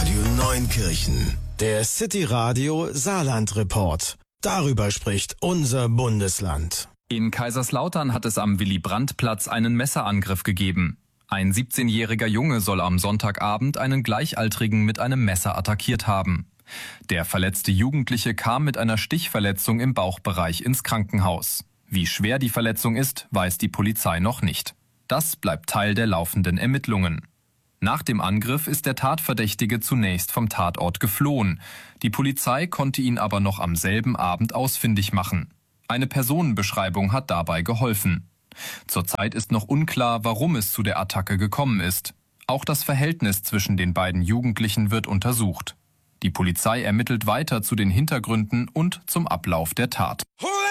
Radio Neunkirchen. Der City Radio Saarland Report. Darüber spricht unser Bundesland. In Kaiserslautern hat es am Willy-Brandt-Platz einen Messerangriff gegeben. Ein 17-jähriger Junge soll am Sonntagabend einen Gleichaltrigen mit einem Messer attackiert haben. Der verletzte Jugendliche kam mit einer Stichverletzung im Bauchbereich ins Krankenhaus. Wie schwer die Verletzung ist, weiß die Polizei noch nicht. Das bleibt Teil der laufenden Ermittlungen. Nach dem Angriff ist der Tatverdächtige zunächst vom Tatort geflohen. Die Polizei konnte ihn aber noch am selben Abend ausfindig machen. Eine Personenbeschreibung hat dabei geholfen. Zurzeit ist noch unklar, warum es zu der Attacke gekommen ist. Auch das Verhältnis zwischen den beiden Jugendlichen wird untersucht. Die Polizei ermittelt weiter zu den Hintergründen und zum Ablauf der Tat.